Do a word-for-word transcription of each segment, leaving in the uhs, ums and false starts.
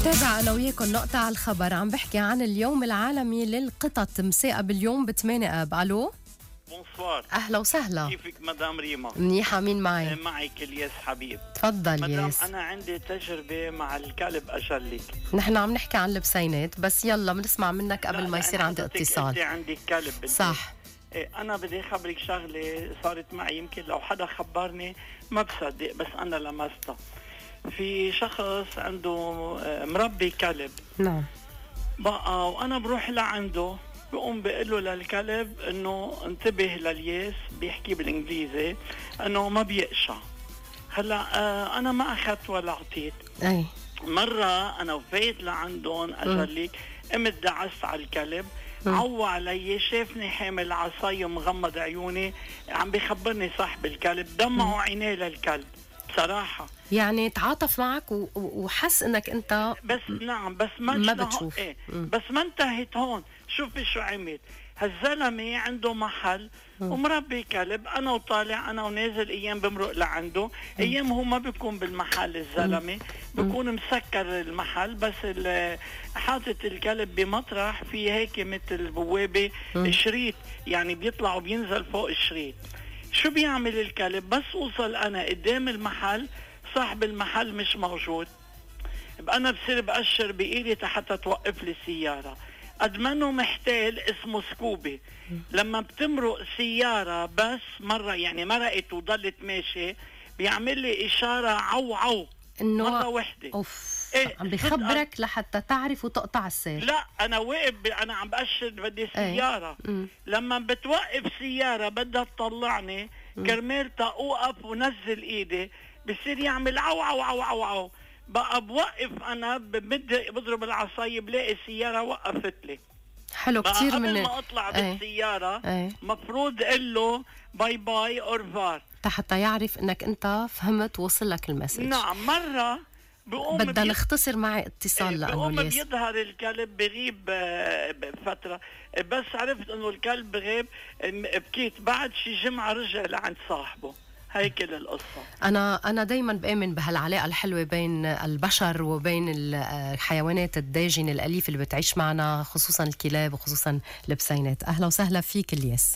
تابع أنا وياكم نقطة على الخبر. عم بحكي عن اليوم العالمي للقطط، مساء باليوم ب ثمانية آب. ألو بونسوار، أهلا وسهلا. كيفك مدام ريما؟ منيحة. مين معي؟ معك الياس حبيب. تفضل مدام ياس. أنا عندي تجربة مع الكلب أجلك. نحن عم نحكي عن البسينات، بس يلا بنسمع منك قبل ما يصير عندي اتصال. أنت عندك كلب بدي. صح. إيه أنا بدي أخبرك شغلة صارت معي، يمكن لو حدا خبرني ما بصدق، بس أنا لمستها. في شخص عنده مربي كلب. نعم. بقى وأنا بروح لعنده بقوم بقول له للكلب انه انتبه للياس، بيحكي بالانجليزي انه ما بيقشع. هلا آه انا ما اخذت ولا عطيت. اي مره انا وفيت لعندهم اجليك، قمت دعست على الكلب، عوى علي، شافني حامل عصاي ومغمض عيوني، عم بيخبرني صاحب الكلب، دمعوا عينيه للكلب بصراحه. يعني تعاطف معك و... وحس انك انت بس نعم بس ما, ما بتشوف. ايه بس ما انتهت هون. شوفي شو عمل هالزلمه، عنده محل ومربي كلب، انا وطالع انا ونازل، ايام بمرق لعنده، ايام هو ما بيكون بالمحل الزلمه، بيكون مسكر المحل، بس حاطط الكلب بمطرح في هيك مثل بوابه شريط، يعني بيطلع وبينزل فوق الشريط. شو بيعمل الكلب؟ بس اوصل انا قدام المحل صاحب المحل مش موجود، انا بصير بأشر بايدي حتى توقف لي السياره. قد منه محتال اسمه سكوبي، لما بتمرق سياره بس مره، يعني مرقت وضلت ماشي، بيعمل لي اشاره عو عو انه مره وحده. اوف. إيه عم بيخبرك لحتى تعرف وتقطع السير. لا انا واقف ب... انا عم بأشر بدي سياره. ايه؟ لما بتوقف سياره بدها تطلعني كرمال اوقف ونزل ايدي، بصير يعمل عو عو عو عو عو. بقى بوقف انا بمد بضرب العصايه بلاقي السياره وقفت لي. حلو كتير. من قبل ما اطلع ايه؟ بالسياره ايه؟ مفروض اقول له باي باي اورفار حتى يعرف انك انت فهمت ووصل لك المسج. نعم. مره بقوم بدنا بي... نختصر معي اتصال لانه بقوم ليس بيظهر الكلب بغيب فتره، بس عرفت انه الكلب غيب، بكيت بعد شي جمعه رجع لعند صاحبه. هيك القصة. أنا أنا دايما بآمن بهالعلاقة الحلوة بين البشر وبين الحيوانات الداجنة الأليفة اللي بتعيش معنا، خصوصا الكلاب وخصوصا البسينات. أهلا وسهلا فيك الياس.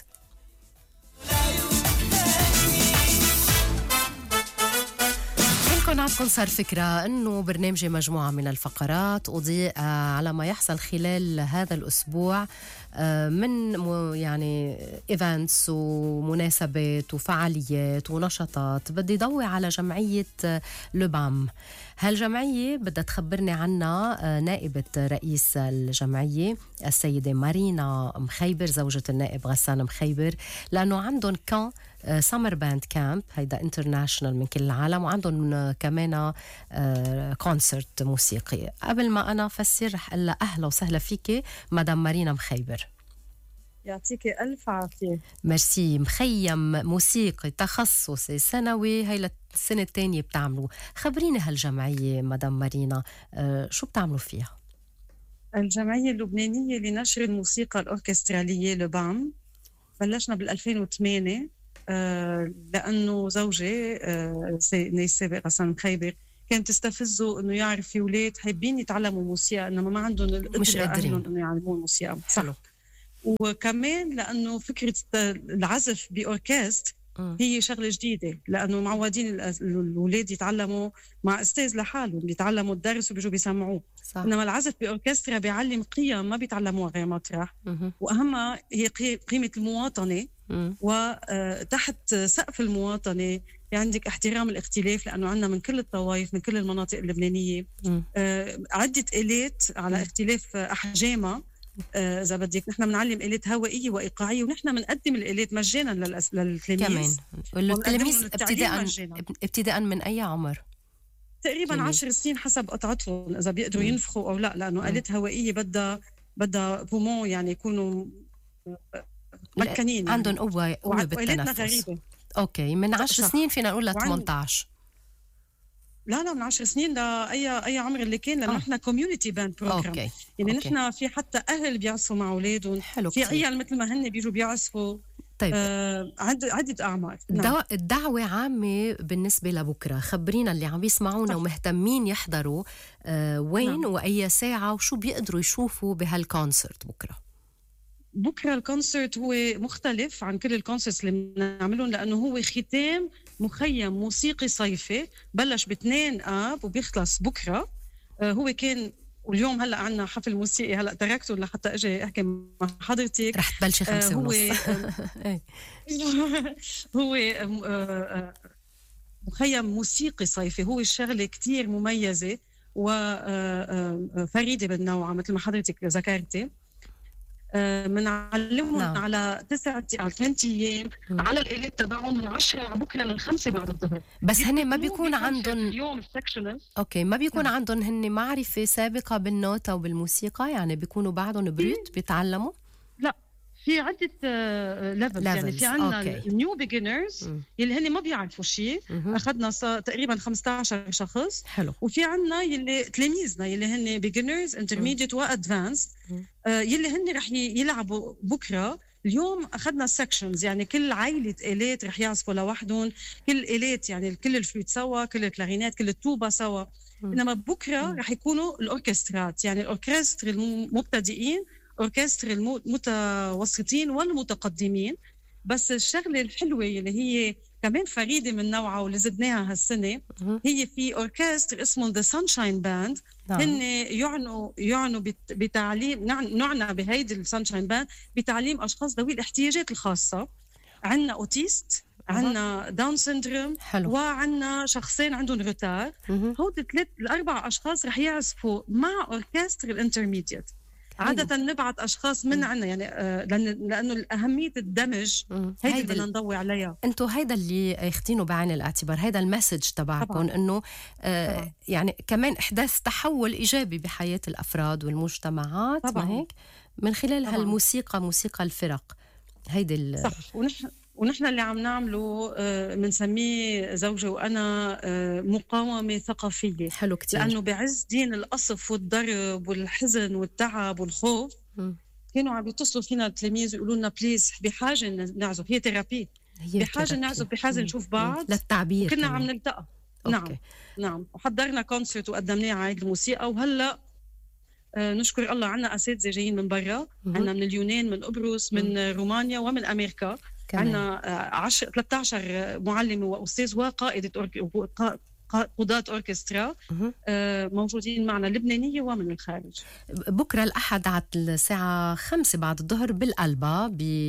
عندكم صار فكرة أنه برنامجي مجموعة من الفقرات أضيء على ما يحصل خلال هذا الأسبوع من يعني إيفنتس ومناسبات وفعاليات ونشاطات. بدي ضوي على جمعية لبام. هالجمعية بدها تخبرني عنها نائبة رئيس الجمعية السيدة مارينا مخيبر، زوجة النائب غسان مخيبر، لأنه عندهم كان سامر باند كامب، هيدا انترناشنال من كل العالم، وعندهم كمان كونسرت موسيقي. قبل ما أنا فسر رح أقول لها أهلا وسهلا فيكي مدام مارينا مخيبر. يعطيكي ألف عافية. ميرسي. مخيم موسيقي تخصصي سنوي، هاي السنة الثانية بتعملوا. خبريني هالجمعية مدام مارينا، أه شو بتعملوا فيها؟ الجمعية اللبنانية لنشر الموسيقى الأوركسترالية لبام بلشنا بالألفين وثمانية، أه لأنه زوجي أه السابق غسان مخيبر كان تستفزه انه يعرف في اولاد حابين يتعلموا موسيقى انما ما عندهم القدره مش قادرين انه يعلموا موسيقى. حلو. وكمان لانه فكره العزف باوركستر هي شغله جديده، لانه معودين الاولاد يتعلموا مع استاذ لحالهم، بيتعلموا الدرس وبيجوا بيسمعوه، انما العزف باوركسترا بيعلم قيم ما بيتعلموها غير مسرح، واهمها هي قيمه المواطنه، وتحت سقف المواطنه عندك احترام الاختلاف، لانه عندنا من كل الطوائف من كل المناطق اللبنانيه آه عده آلات على اختلاف احجامها. اذا آه بدك نحن بنعلم آلات هوائيه وايقاعيه، ونحن بنقدم الآلات مجانا للتلاميذ كمان. والتلاميذ ابتداء ابتداء من اي عمر؟ تقريبا عشر سنين حسب قطعتهم اذا بيقدروا مم. ينفخوا او لا، لانه آلات هوائيه بدها بدها بومون، يعني يكونوا مكنين، عندهم قوه قوه بالتنفس. غريبه. اوكي. من عشر سنين فينا نقول ل ثمانية عشر. لا لا من عشر سنين لاي اي عمر اللي كان، لانه آه. نحن كوميونتي باند بروجرام. يعني نحن في حتى اهل بيعزفوا مع اولادهم، في عيال مثل ما هن بيجوا بيعزفوا طيب آه عدة عدة أعمار. نعم. الدعوة عامة بالنسبة لبكرة، خبرينا اللي عم بيسمعونا صح. ومهتمين يحضروا آه وين نعم. وأي ساعة وشو بيقدروا يشوفوا بهالكونسرت بكرة؟ بكرة الكونسرت هو مختلف عن كل الكونسرتس اللي بنعملهم، لأنه هو ختام مخيم موسيقي صيفي بلش باثنين آب وبيخلص بكرة. آه هو كان، واليوم هلا عنا حفل موسيقي، هلا تركته لحتى اجي احكي مع حضرتك. رح تبلشي خمسة آه ونص. هو هو مخيم موسيقي صيفي، هو الشغله كتير مميزه وفريده من نوعها مثل ما حضرتك ذكرتي. بنعلمهم نعم. على تسعة على ثمان ايام على الالات تبعهم من عشرة بكره للخمسة بعد الظهر. بس هن ما بيكون عندهم اليوم السكشنال اوكي ما بيكون نعم. عندهم هن معرفه سابقه بالنوتة وبالموسيقى، يعني بيكونوا بعدهم بروت بيتعلموا؟ لا، في عدة ليفلز. يعني في عنا النيو بيجنرز يلي هن ما بيعرفوا شيء، أخذنا تقريبا خمسة عشر شخص. حلو. وفي عنا يلي تلاميذنا يلي هن بيجنرز انترميديت وادفانس يلي هن رح يلعبوا بكرة. اليوم أخذنا سكشنز، يعني كل عائلة آلات رح يعزفوا لوحدهم، كل آلات يعني كل الفلوت سوا، كل الكلارينات، كل التوبة سوا. إنما بكرة رح يكونوا الأوركسترات، يعني الأوركستر المبتدئين، أوركستر المتوسطين والمتقدمين. بس الشغلة الحلوة اللي هي كمان فريدة من نوعها واللي زدناها هالسنة، هي في أوركستر اسمه The Sunshine Band. هن يعنوا يعنوا بتعليم، نعنى بهيدي السانشاين باند بتعليم أشخاص ذوي الاحتياجات الخاصة. عنا أوتيست، عنا داون سيندروم، وعنا شخصين عندهم روتار. هود الثلاث الأربع أشخاص رح يعزفوا مع أوركستر الانترميديت. عادة نبعت أشخاص من عنا، يعني آه لأن لأنه أهمية الدمج هيدا اللي بدنا نضوي عليها. أنتوا هيدا اللي ياخدينه بعين الاعتبار، هيدا المسج تبعكم، إنه آه يعني كمان إحداث تحول إيجابي بحياة الأفراد والمجتمعات طبعاً. ما هيك من خلال طبعاً. هالموسيقى، موسيقى الفرق هيدا صح. ونحن ونحن اللي عم نعمله بنسميه آه زوجي وأنا آه مقاومة ثقافية. حلو كتير. لأنه بعز دين القصف والضرب والحزن والتعب والخوف م. كانوا عم يتصلوا فينا التلاميذ ويقولوا لنا بليز بحاجة نعزف، هي ثيرابي، بحاجة نعزف، بحاجة نشوف بعض للتعبير. كنا عم نلتقى. نعم نعم. وحضرنا كونسرت وقدمناه على عيد الموسيقى. وهلا آه نشكر الله عنا أساتذة جايين من برا، عنا من اليونان، من قبرص، من م. رومانيا ومن أمريكا. عندنا عشرة ثلاثة عشر معلمة وأستاذ وقائدة أورك... قضاة أوركسترا موجودين معنا، لبنانية ومن الخارج. بكرة الأحد على الساعة خمسة بعد الظهر بالقلبة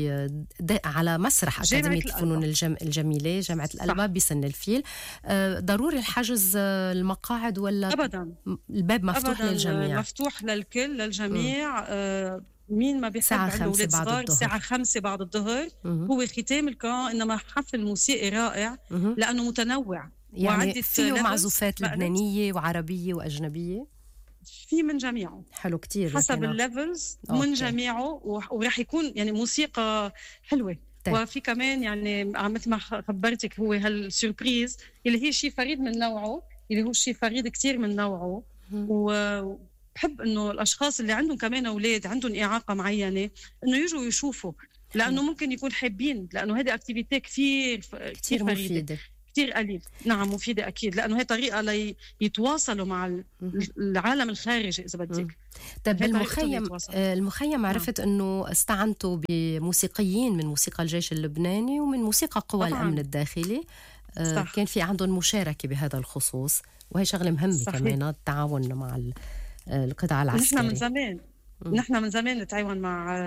ب... على مسرح أكاديمية الفنون الجم... الجميلة جامعة القلبة بسن الفيل. ضروري الحجز المقاعد ولا أبدا الباب مفتوح أبداً للجميع؟ مفتوح للكل للجميع. آه مين ما بيحب عنده أولاد صغار الساعة خمسة بعد الظهر هو ختام الكان. إنما حفل موسيقي رائع مه. لأنه متنوع، يعني فيه معزوفات لبنانية وعربية وأجنبية، في من جميعه. حلو كتير حسب الليفلز من جميعه، ورح يكون يعني موسيقى حلوة. طيب. وفي كمان يعني مثل ما خبرتك هو هالسوربريز اللي هي شيء فريد من نوعه، اللي هو شيء فريد كتير من نوعه. و بحب إنه الأشخاص اللي عندهم كمان أولاد عندهم إعاقة معينة إنه يجوا يشوفوا، لأنه ممكن يكون حابين، لأنه هذه أكتيفيتي كتير كتير مفيدة، كتير قليل. نعم مفيدة أكيد، لأنه هي طريقة ليتواصلوا مع العالم الخارجي إذا بدك. طيب المخيم المخيم عرفت نعم. إنه استعنتوا بموسيقيين من موسيقى الجيش اللبناني ومن موسيقى قوى طبعاً. الأمن الداخلي. صح. كان في عندهم مشاركة بهذا الخصوص، وهي شغلة مهمة كمان التعاون مع القطاع العسكري. نحن من زمان نحن من زمان نتعاون مع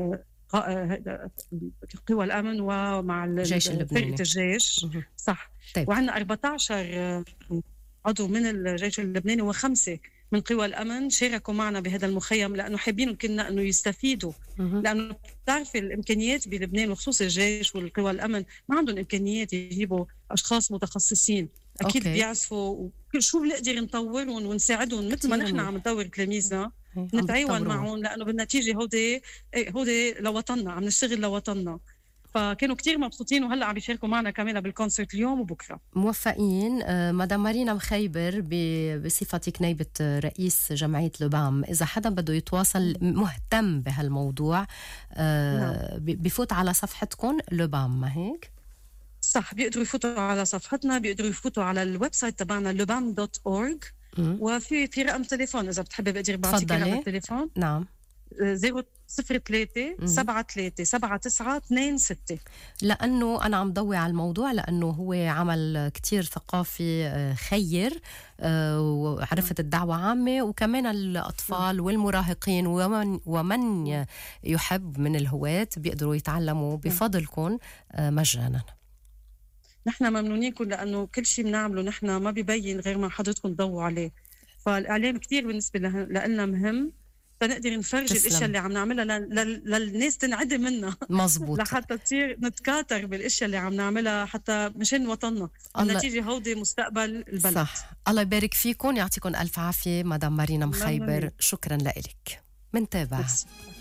قوى الأمن ومع الجيش اللبناني، فرقة الجيش. صح. طيب. وعندنا أربعة عشر عضو من الجيش اللبناني وخمسة من قوى الأمن شاركوا معنا بهذا المخيم، لأنه حابين كنا أنه يستفيدوا. لأنه بتعرفي الإمكانيات بلبنان وخصوص الجيش والقوى الأمن ما عندهم إمكانيات يجيبوا أشخاص متخصصين. أكيد أوكي. بيعزفوا شو بنقدر نطورهم ونساعدهم مثل ما نحن عم نطور تلاميذنا، نتعاون معهم، لأنه بالنتيجة هودي هودي لوطننا، عم نشتغل لوطننا. فكانوا كتير مبسوطين وهلا عم بيشاركوا معنا كمان بالكونسرت اليوم وبكره. موفقين. آه، مدام مارينا مخيبر بصفتك نائبة رئيس جمعية لوبام، إذا حدا بده يتواصل مهتم بهالموضوع آه، بفوت على صفحتكم لوبام، ما هيك؟ صح، بيقدروا يفوتوا على صفحتنا، بيقدروا يفوتوا على الويب سايت تبعنا لوبام دوت أورغ، وفي في رقم تليفون إذا بتحبي بقدر بعطيك رقم التليفون. نعم. صفر ثلاثة سبعة ثلاثة سبعة تسعة اثنين ستة. لأنه أنا عم ضوي على الموضوع لأنه هو عمل كتير ثقافي خير، وعرفت الدعوة عامة، وكمان الأطفال والمراهقين ومن, ومن يحب من الهواة بيقدروا يتعلموا بفضلكم مجانا. نحن ممنونينكم لأنه كل شيء بنعمله نحن ما بيبين غير ما حضرتكم تضووا عليه، فالإعلام كتير بالنسبة لنا مهم تنقدر نفرج تسلم. الاشياء اللي عم نعملها للناس تنعدم منها. مزبوط. لحتى تصير نتكاتر بالاشياء اللي عم نعملها حتى مشان وطننا. النتيجه هودي مستقبل البلد. صح. الله يبارك فيكم، يعطيكم الف عافيه مدام مارينا مخيبر. شكرا لك. منتابع.